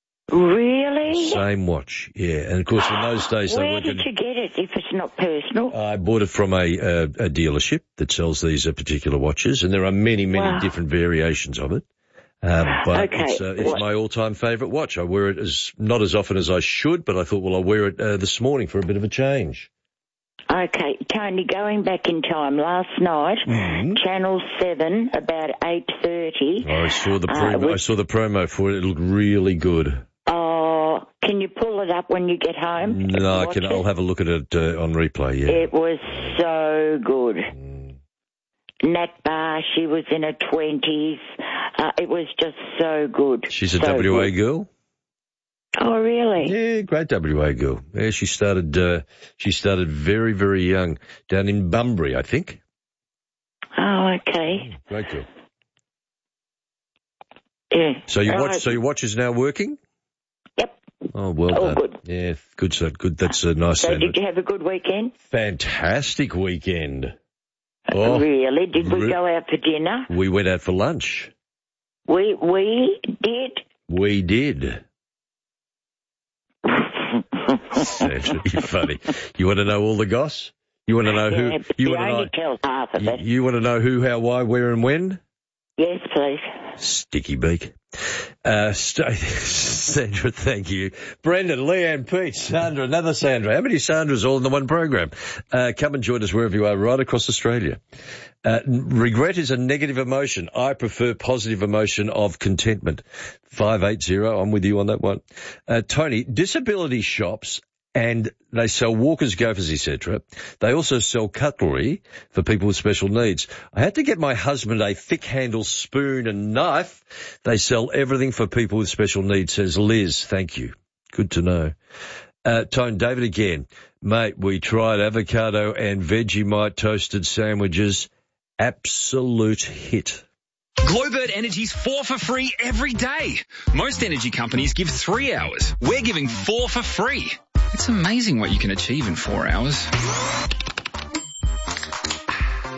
Really? Same watch, yeah. And of course, in those days, they Where weren't did gonna- you get it if it's not personal? I bought it from a, a, a dealership that sells these uh, particular watches, and there are many, many Wow. different variations of it. Um, but Okay, it's, uh, it's what- my all-time favourite watch. I wear it as not as often as I should, but I thought, well, I'll wear it uh, this morning for a bit of a change. Okay, Tony, going back in time, last night, Mm-hmm. Channel seven, about eight thirty. I saw the Uh, promo. we- I saw the promo for it. It looked really good. Oh, can you pull it up when you get home? No, I Watch can. it? I'll have a look at it uh, on replay. Yeah. It was so good. Mm. Nat Bar, she was in her twenties. Uh, it was just so good. She's a so W A good. girl. Oh, really? Yeah, great W A girl. Yeah, she started. Uh, she started very, very young down in Bunbury, I think. Oh, okay. Great girl. Yeah. So your watch. Right. So your watch is now working. Yep. Oh, well Oh, done. good. Yeah, good. So good. That's a nice. So Sandwich. did you have a good weekend? Fantastic weekend. Oh, Really? Did we re- go out for dinner? we went out for lunch. We we did. We did. Sandra, you're funny. You want to know all the goss? You want to know who? Yeah, but You you want to only know? tell half of You, it. you want to know who, how, why, where, and when? Yes, please. Sticky beak. Uh, st- Sandra, thank you. Brendan, Leanne, Pete, Sandra, another Sandra. How many Sandras all in the one program? Uh, come and join us wherever you are, right across Australia. Uh, regret is a negative emotion. I prefer positive emotion of contentment. five eight zero, I'm with you on that one. Uh, Tony, disability shops, and they sell walkers, gophers, et cetera. They also sell cutlery for people with special needs. I had to get my husband a thick-handled spoon and knife. They sell everything for people with special needs, says Liz. Thank you. Good to know. Uh, Tone, David again. Mate, we tried avocado and Vegemite toasted sandwiches. Absolute hit. Glowbird Energy's four for free every day. Most energy companies give three hours. We're giving four for free. It's amazing what you can achieve in four hours.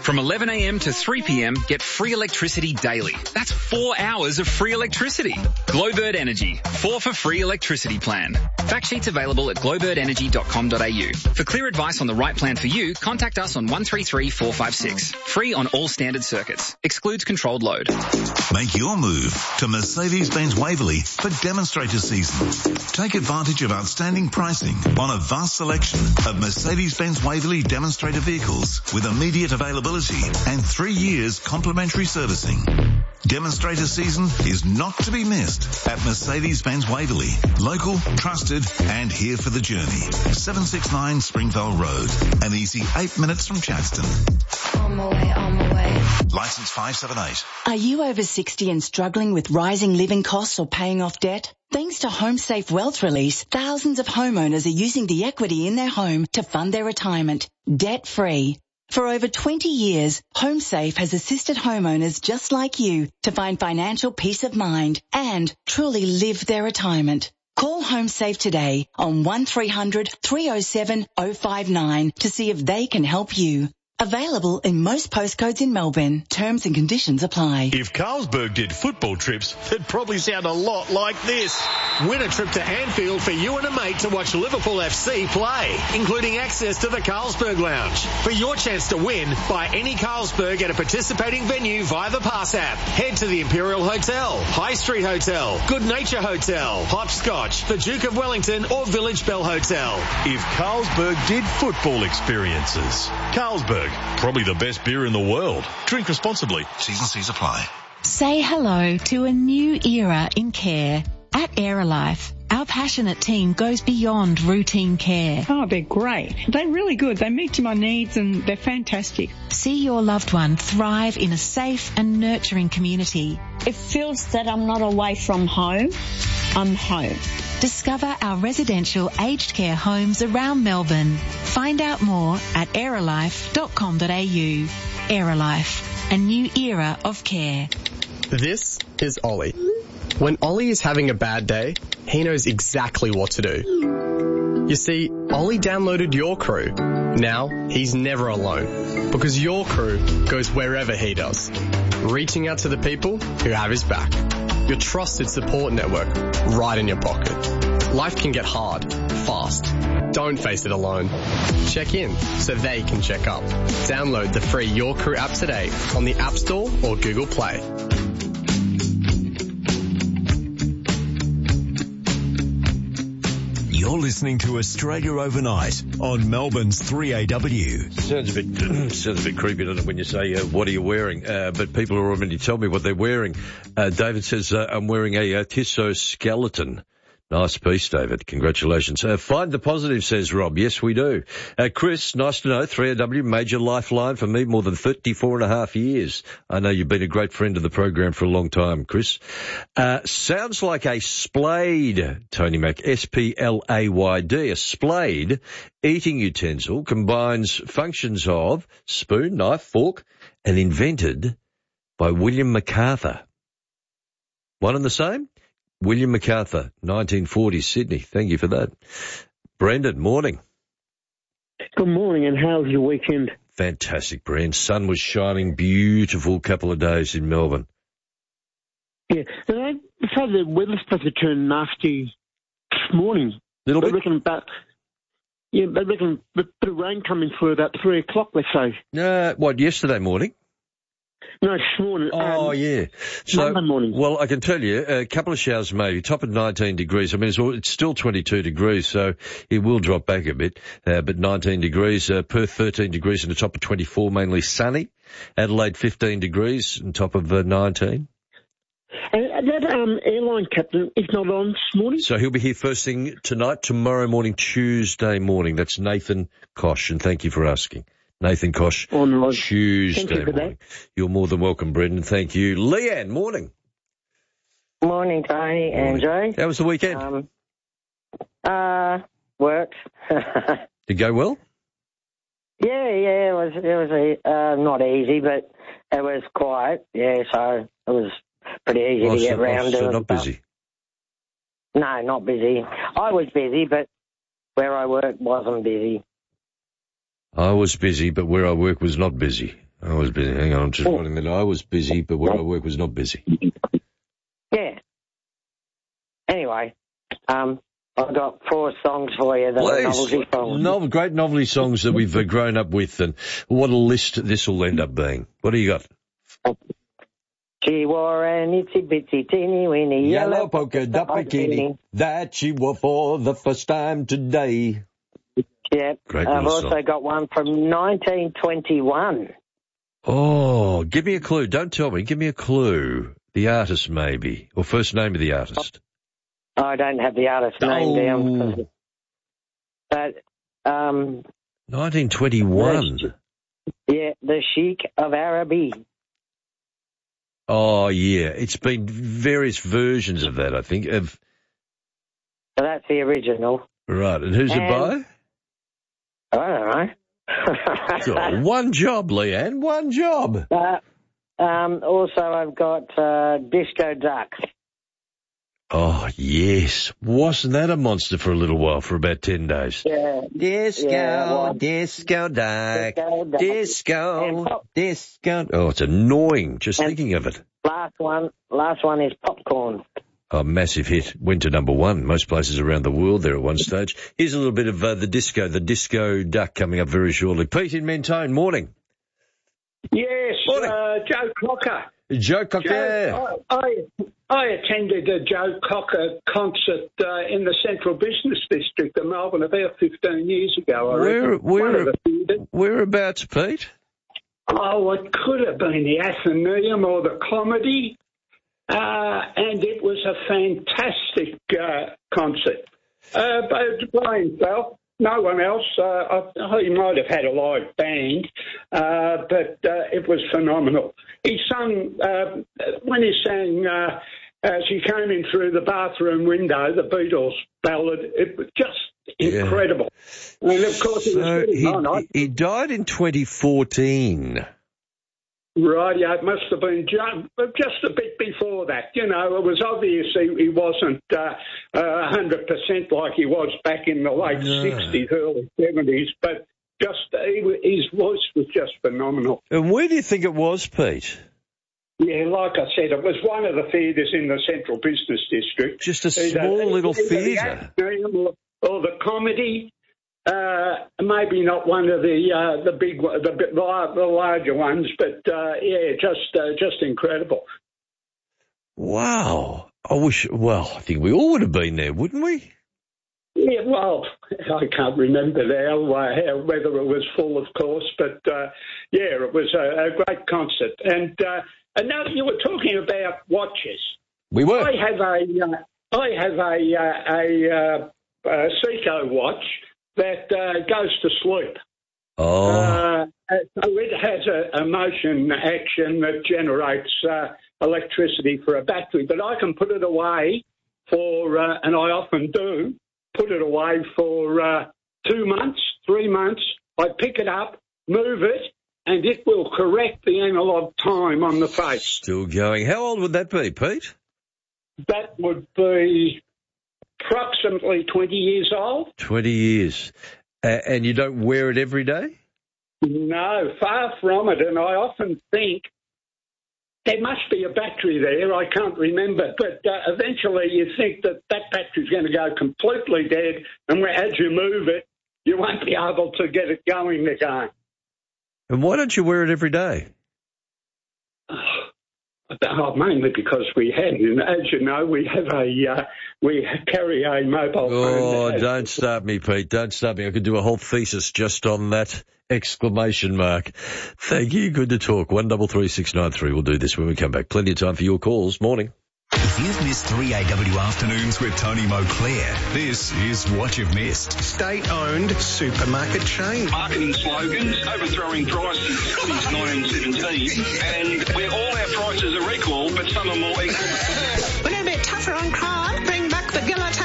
From eleven a m to three p m, get free electricity daily. That's four hours of free electricity. Glowbird Energy, four for free electricity plan. Fact sheets available at glowbird energy dot com dot a u. For clear advice on the right plan for you, contact us on one three three four five six. Free on all standard circuits. Excludes controlled load. Make your move to Mercedes-Benz Waverley for demonstrator season. Take advantage of outstanding pricing on a vast selection of Mercedes-Benz Waverley demonstrator vehicles with immediate availability and three years complimentary servicing. Demonstrator season is not to be missed at Mercedes-Benz Waverley. Local, trusted, and here for the journey. seven sixty-nine Springvale Road. An easy eight minutes from Chadstone. On my way, on my way. Licence five seven eight. Are you over sixty and struggling with rising living costs or paying off debt? Thanks to HomeSafe Wealth Release, thousands of homeowners are using the equity in their home to fund their retirement, debt-free. For over twenty years, HomeSafe has assisted homeowners just like you to find financial peace of mind and truly live their retirement. Call HomeSafe today on one three hundred three oh seven oh five nine to see if they can help you. Available in most postcodes in Melbourne. Terms and conditions apply. If Carlsberg did football trips, it'd probably sound a lot like this. Win a trip to Anfield for you and a mate to watch Liverpool F C play, including access to the Carlsberg Lounge. For your chance to win, buy any Carlsberg at a participating venue via the Pass app. Head to the Imperial Hotel, High Street Hotel, Good Nature Hotel, Hopscotch, the Duke of Wellington or Village Bell Hotel. If Carlsberg did football experiences, Carlsberg, probably the best beer in the world. Drink responsibly. T's and C's apply. Say hello to a new era in care. At Aerolife, our passionate team goes beyond routine care. Oh, they're great. They're really good. They meet my needs and they're fantastic. See your loved one thrive in a safe and nurturing community. It feels that I'm not away from home. I'm home. Discover our residential aged care homes around Melbourne. Find out more at aerolife dot com dot a u. Aerolife, a new era of care. This is Ollie. When Ollie is having a bad day, he knows exactly what to do. You see, Ollie downloaded Your Crew. Now, he's never alone, because Your Crew goes wherever he does, reaching out to the people who have his back. Your trusted support network right in your pocket. Life can get hard, fast. Don't face it alone. Check in so they can check up. Download the free Your Crew app today on the App Store or Google Play. You're listening to Australia Overnight on Melbourne's three A W. Sounds a bit sounds a bit creepy, doesn't it, when you say, uh, what are you wearing? Uh, but people are already telling me what they're wearing. Uh, David says, uh, I'm wearing a uh, Tissot skeleton. Nice piece, David. Congratulations. Uh, find the positive, says Rob. Yes, we do. Uh, Chris, nice to know. three A W, major lifeline for me, more than thirty-four and a half years. I know you've been a great friend of the program for a long time, Chris. Uh, sounds like a splayed, Tony Mac, S P L A Y D, a splayed eating utensil combines functions of spoon, knife, fork, and invented by William MacArthur. One and the same? William MacArthur, nineteen forty, Sydney. Thank you for that. Brendan, morning. Good morning, and how's your weekend? Fantastic, Brendan. Sun was shining, beautiful couple of days in Melbourne. Yeah, and they say the weather's supposed to turn nasty this morning. Little they bit? reckon about, yeah, they reckon a bit of rain coming through about three o'clock, they say. Uh, what, yesterday morning? No, this morning. Oh, um, yeah. So, Monday morning. Well, I can tell you, a couple of showers maybe, top of nineteen degrees. I mean, it's, it's still twenty-two degrees, so it will drop back a bit. Uh, but nineteen degrees, uh, Perth thirteen degrees and a top of twenty-four, mainly sunny. Adelaide fifteen degrees and top of uh, nineteen. And that um, airline captain is not on this morning? So he'll be here first thing tonight, tomorrow morning, Tuesday morning. That's Nathan Kosh, and thank you for asking. Nathan Kosh, oh, Tuesday Thank you for morning. that. You're more than welcome, Brendan. Thank you. Leanne, morning. Morning, Tony and Joe. How was the weekend? Um, uh, worked. Did it go well? Yeah, yeah, it was, it was uh, not easy, but it was quiet. Yeah, so it was pretty easy oh, to get so, round oh, to. So not busy? No, not busy. I was busy, but where I worked wasn't busy. I was busy, but where I work was not busy. I was busy. Hang on, I'm just writing a minute. I was busy, but where I work was not busy. Yeah. Anyway, um, I've got four songs for you that are novelty songs. Novel, great novelty songs that we've uh, grown up with, and what a list this will end up being. What do you got? She wore an itsy bitsy teeny weeny Yellow yellow polka dot bikini that she wore for the first time today. Yep. Great I've little also song. got one from nineteen twenty-one. Oh, give me a clue. Don't tell me. Give me a clue. The artist, maybe, or first name of the artist. I don't have the artist's Oh. name down. But, um... nineteen twenty-one. Yeah, the Sheik of Araby. Oh, yeah. It's been various versions of that, I think. Of So that's the original. Right, and who's And- it by? I don't know. Oh, one job, Leanne, one job. Uh, um, also, I've got uh, Disco Duck. Oh, yes. Wasn't that a monster for a little while, for about ten days? Yeah. Disco, Yeah, well, disco duck, Disco Duck. disco, And pop- disco. Oh, it's annoying just And- thinking of it. Last one, last one is Popcorn. A massive hit. Went to number one. Most places around the world there at one stage. Here's a little bit of uh, the disco, the disco duck coming up very shortly. Pete in Mentone, morning. Yes, uh, Joe Cocker. Joe Cocker. Joe, I, I, I attended a Joe Cocker concert uh, in the Central Business District of Melbourne about fifteen years ago. I Where, reckon. One where, of the theatres. whereabouts, Pete? Oh, it could have been the Athenaeum or the Comedy. Uh, and it was a fantastic uh, concert. Uh, but by himself, no one else. Uh, I, he might have had a live band, uh, but uh, it was phenomenal. He sung, uh, when he sang uh, As He Came In Through the Bathroom Window, the Beatles ballad, it was just incredible. Yeah. And of course, it was So really he, nice. he died in twenty fourteen. Right, yeah, it must have been ju- just a bit before that. You know, it was obvious he, he wasn't uh, uh, one hundred percent like he was back in the late No. sixties, early seventies, but just uh, he, wa- his voice was just phenomenal. And where do you think it was, Pete? Yeah, like I said, it was one of the theatres in the Central Business District. Just a Either- small little either the theatre. Athenaeum Or, or the Comedy. Uh, maybe not one of the uh, the big one- the, bit- the lar- the larger ones, but uh, yeah, just uh, just incredible. Wow. I wish, well, I think we all would have been there, wouldn't we? Yeah, well, I can't remember now uh, how, whether it was full, of course, but uh, yeah, it was a, a great concert. And uh, and now you were talking about watches. We were. I have a uh, I have a uh, a, uh, a Seiko watch that uh, goes to sleep. Oh. Uh, so it has a, a motion action that generates uh, electricity for a battery, but I can put it away for, uh, and I often do, put it away for uh, two months, three months. I pick it up, move it, and it will correct the analog time on the face. Still going. How old would that be, Pete? That would be approximately twenty years old. twenty years. Uh, and you don't wear it every day? No, far from it. And I often think there must be a battery there. I can't remember. But uh, eventually you think that that battery's going to go completely dead, and as you move it, you won't be able to get it going again. And why don't you wear it every day? Oh, mainly because we had, and as you know, we have a uh, we carry a mobile phone. Oh, that has- don't start me, Pete. Don't start me. I could do a whole thesis just on that exclamation mark. Thank you. Good to talk. One double three six nine three. We'll do this when we come back. Plenty of time for your calls. Morning. If you've missed three A W Afternoons with Tony Moclair, this is what you've missed. State-owned supermarket chain. Marketing slogans, overthrowing prices since nineteen seventeen, and where all our prices are equal, but some are more equal. We're a bit tougher on crime. Bring back the guillotine.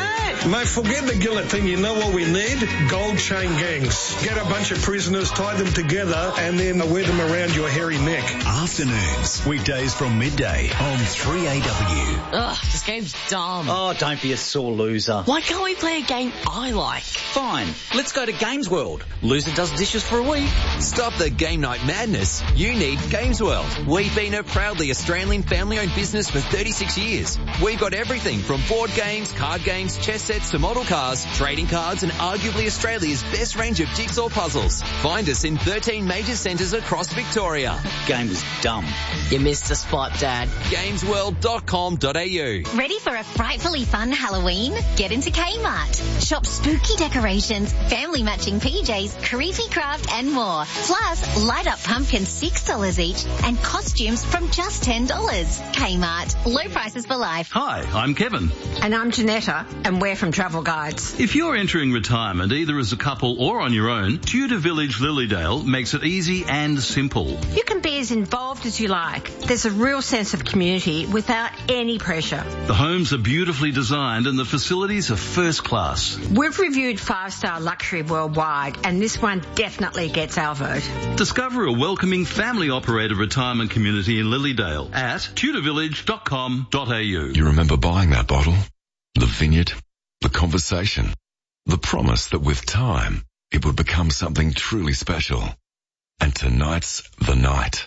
Mate, forget the gillet thing. You know what we need? Gold chain gangs. Get a bunch of prisoners, tie them together, and then wear them around your hairy neck. Afternoons, weekdays from midday on three A W. Ugh, this game's dumb. Oh, don't be a sore loser. Why can't we play a game I like? Fine, let's go to Games World. Loser does dishes for a week. Stop the game night madness. You need Games World. We've been a proudly Australian family-owned business for thirty-six years. We've got everything from board games, card games, chess sets to model cars, trading cards and arguably Australia's best range of jigsaw puzzles. Find us in thirteen major centres across Victoria. Game was dumb. You missed the spot, Dad. games world dot com dot a u. Ready for a frightfully fun Halloween? Get into Kmart. Shop spooky decorations, family matching P Js, creepy craft and more. Plus, light up pumpkins six dollars each and costumes from just ten dollars. Kmart. Low prices for life. Hi, I'm Kevin. And I'm Janetta, and we're from Travel Guides. If you're entering retirement either as a couple or on your own, Tudor Village Lilydale makes it easy and simple. You can be as involved as you like. There's a real sense of community without any pressure. The homes are beautifully designed and the facilities are first class. We've reviewed five-star luxury worldwide, and this one definitely gets our vote. Discover a welcoming family-operated retirement community in Lilydale at tudor village dot com dot a u. You remember buying that bottle? The vineyard? The conversation? The promise that with time, it would become something truly special. And tonight's the night.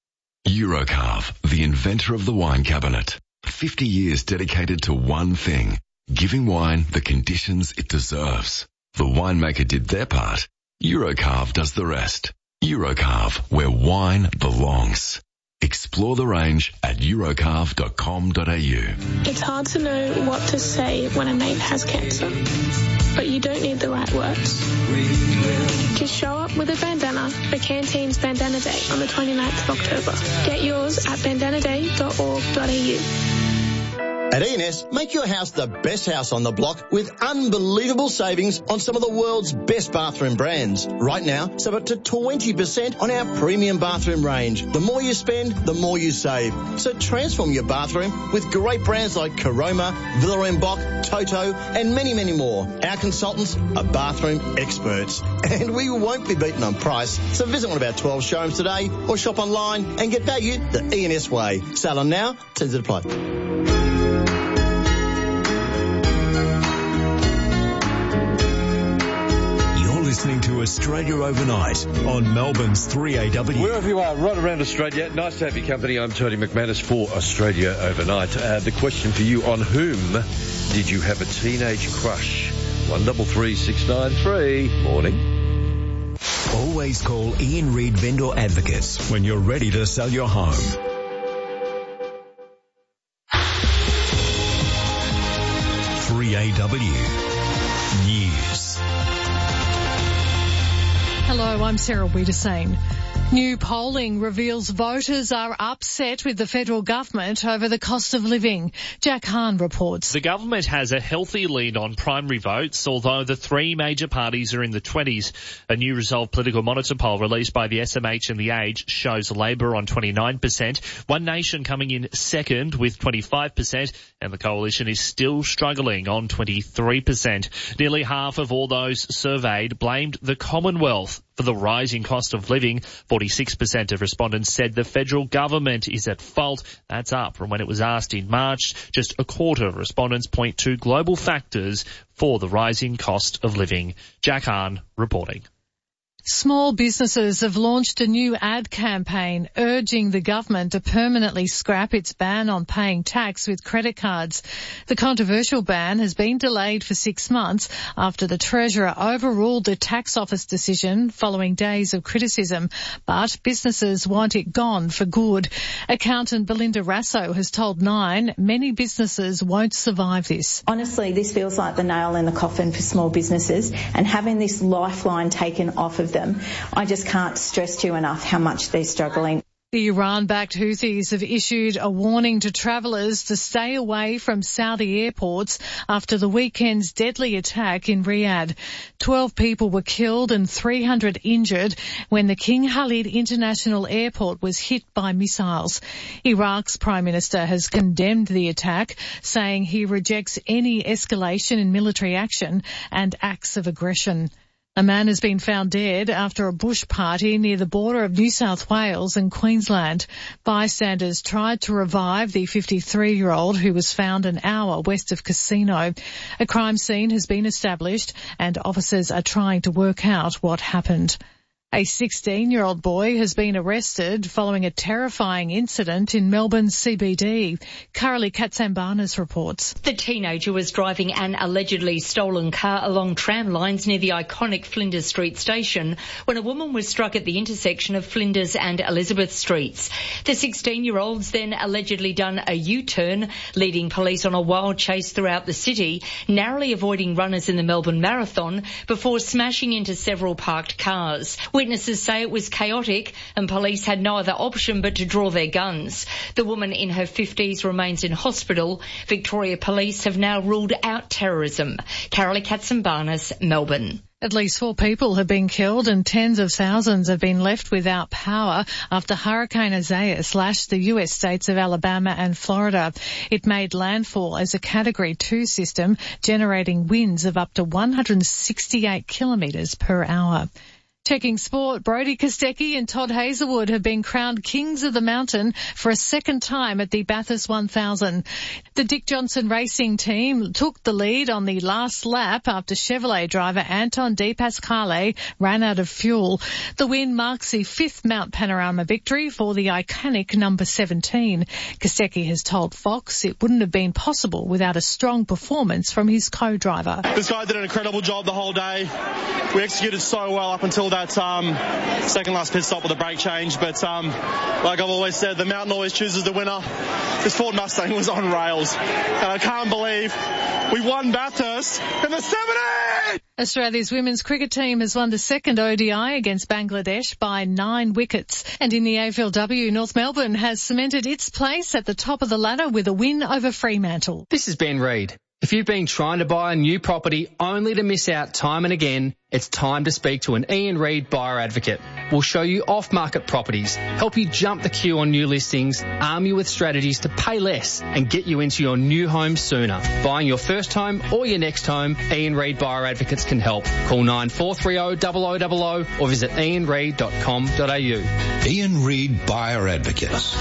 Eurocarve, the inventor of the wine cabinet. fifty years dedicated to one thing, giving wine the conditions it deserves. The winemaker did their part. Eurocarve does the rest. Eurocarve, where wine belongs. Explore the range at eurocarve dot com dot a u. It's hard to know what to say when a mate has cancer, but you don't need the right words. Just show up with a bandana for Canteen's Bandana Day on the twenty-ninth of October. Get yours at bandana day dot org dot a u. At E and S, make your house the best house on the block with unbelievable savings on some of the world's best bathroom brands. Right now, save up to twenty percent on our premium bathroom range. The more you spend, the more you save. So transform your bathroom with great brands like Caroma, Villa en Bock, Toto, and many, many more. Our consultants are bathroom experts, and we won't be beaten on price. So visit one of our twelve showrooms today or shop online and get value the E and S way. Sale on now, terms apply. Listening to Australia Overnight on Melbourne's three A W. Wherever you are, right around Australia, nice to have your company. I'm Tony McManus for Australia Overnight. Uh, the question for you, on whom did you have a teenage crush? one double three six nine three. Morning. Always call Ian Reid Vendor Advocates when you're ready to sell your home. three A W News. Hello, I'm Sarah Wiedersane. New polling reveals voters are upset with the federal government over the cost of living. Jack Hahn reports. The government has a healthy lead on primary votes, although the three major parties are in the twenties. A new Resolve Political Monitor poll released by the S M H and The Age shows Labor on twenty-nine percent, One Nation coming in second with twenty-five percent, and the Coalition is still struggling on twenty-three percent. Nearly half of all those surveyed blamed the Commonwealth for the rising cost of living. forty-six percent of respondents said the federal government is at fault. That's up from when it was asked in March. Just a quarter of respondents point to global factors for the rising cost of living. Jack Hahn reporting. Small businesses have launched a new ad campaign urging the government to permanently scrap its ban on paying tax with credit cards. The controversial ban has been delayed for six months after the Treasurer overruled the tax office decision following days of criticism, but businesses want it gone for good. Accountant Belinda Rasso has told Nine many businesses won't survive this. Honestly, this feels like the nail in the coffin for small businesses, and having this lifeline taken off of them, I just can't stress to you enough how much they're struggling. The Iran-backed Houthis have issued a warning to travellers to stay away from Saudi airports after the weekend's deadly attack in Riyadh. Twelve people were killed and three hundred injured when the King Khalid International Airport was hit by missiles. Iraq's Prime Minister has condemned the attack, saying he rejects any escalation in military action and acts of aggression. A man has been found dead after a bush party near the border of New South Wales and Queensland. Bystanders tried to revive the fifty-three-year-old who was found an hour west of Casino. A crime scene has been established and officers are trying to work out what happened. A sixteen-year-old boy has been arrested following a terrifying incident in Melbourne's C B D. Carolee Katsambanis reports. The teenager was driving an allegedly stolen car along tram lines near the iconic Flinders Street station when a woman was struck at the intersection of Flinders and Elizabeth Streets. The sixteen-year-old's then allegedly done a U-turn, leading police on a wild chase throughout the city, narrowly avoiding runners in the Melbourne Marathon before smashing into several parked cars. Witnesses say it was chaotic and police had no other option but to draw their guns. The woman in her fifties remains in hospital. Victoria Police have now ruled out terrorism. Carolee Katsambanis, Melbourne. At least four people have been killed and tens of thousands have been left without power after Hurricane Isaias lashed the U S states of Alabama and Florida. It made landfall as a Category two system, generating winds of up to one hundred sixty-eight kilometres per hour. Checking sport, Brodie Kostecki and Todd Hazelwood have been crowned Kings of the Mountain for a second time at the Bathurst one thousand. The Dick Johnson Racing team took the lead on the last lap after Chevrolet driver Anton De Pasquale ran out of fuel. The win marks the fifth Mount Panorama victory for the iconic number seventeen. Kostecki has told Fox it wouldn't have been possible without a strong performance from his co-driver. This guy did an incredible job the whole day. We executed so well up until that um, second last pit stop with a brake change, but um, like I've always said, the mountain always chooses the winner. This Ford Mustang was on rails, and I can't believe we won Bathurst in the seventies! Australia's women's cricket team has won the second O D I against Bangladesh by nine wickets. And in the A F L W, North Melbourne has cemented its place at the top of the ladder with a win over Fremantle. This is Ben Reid. If you've been trying to buy a new property only to miss out time and again, it's time to speak to an Ian Reid buyer advocate. We'll show you off-market properties, help you jump the queue on new listings, arm you with strategies to pay less and get you into your new home sooner. Buying your first home or your next home, Ian Reid Buyer Advocates can help. Call nine four three zero, zero zero zero zero or visit ian reid dot com dot a u. Ian Reid Buyer Advocates.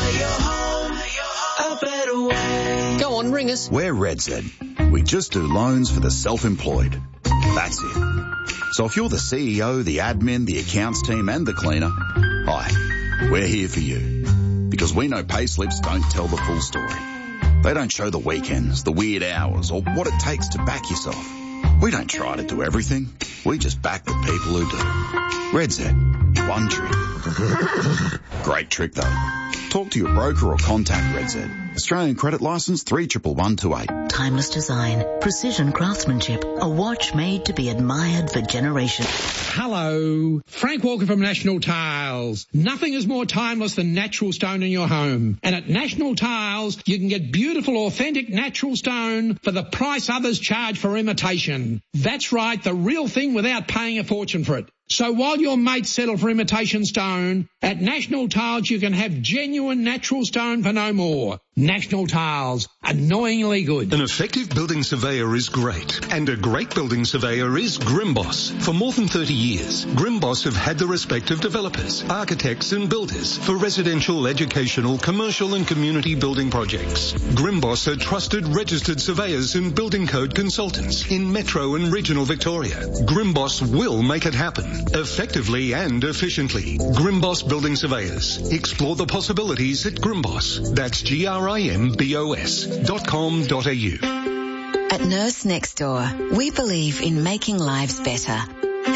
Go on, ring us. We're RedZ. We just do loans for the self-employed. That's it. So if you're the C E O, the admin, the accounts team and the cleaner, hi, we're here for you. Because we know pay slips don't tell the full story. They don't show the weekends, the weird hours or what it takes to back yourself. We don't try to do everything. We just back the people who do. RedZ. One trick. Great trick though. Talk to your broker or contact RedZ. Australian credit licence three one one two eight. Timeless design, precision craftsmanship, a watch made to be admired for generations. Hello, Frank Walker from National Tiles. Nothing is more timeless than natural stone in your home. And at National Tiles, you can get beautiful, authentic natural stone for the price others charge for imitation. That's right, the real thing without paying a fortune for it. So while your mates settle for imitation stone, at National Tiles you can have genuine natural stone for no more. National Tiles, annoyingly good. An effective building surveyor is great, and a great building surveyor is Grimboss. For more than thirty years, Grimboss have had the respect of developers, architects and builders for residential, educational, commercial and community building projects. Grimboss are trusted registered surveyors and building code consultants in Metro and regional Victoria. Grimboss will make it happen. Effectively and efficiently. Grimboss Building Surveyors. Explore the possibilities at Grimboss. That's G R I M B O S dot com dot a u. At Nurse Next Door, we believe in making lives better.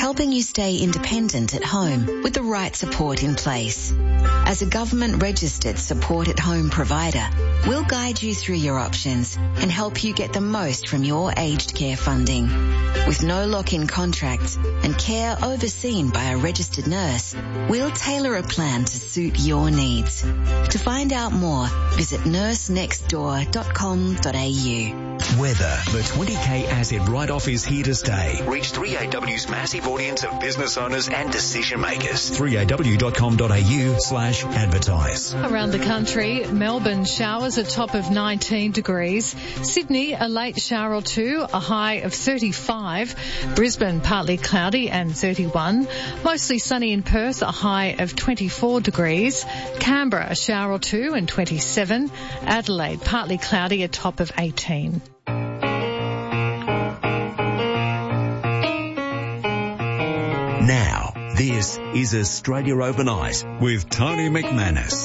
helping you stay independent at home with the right support in place. As a government-registered support-at-home provider, we'll guide you through your options and help you get the most from your aged care funding. With no lock-in contracts and care overseen by a registered nurse, we'll tailor a plan to suit your needs. To find out more, visit nurse next door dot com dot a u. Weather. The twenty K asset write-off is here to stay. Reach three A W's massive audience of business owners and decision makers. three A W dot com dot a u slash advertise. Around the country, Melbourne showers a top of nineteen degrees. Sydney, a late shower or two, a high of thirty-five. Brisbane, partly cloudy and thirty-one. Mostly sunny in Perth, a high of twenty-four degrees. Canberra, a shower or two and twenty-seven. Adelaide, partly cloudy, a top of eighteen. Now, this is Australia Overnight with Tony McManus.